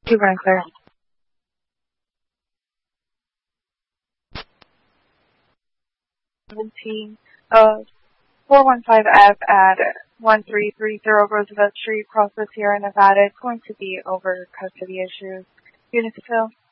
Good morning, sir. 17, 415F at 1330 Roosevelt Street, Crossville, Sierra Nevada. It's going to be over custody issues. Unit to fill.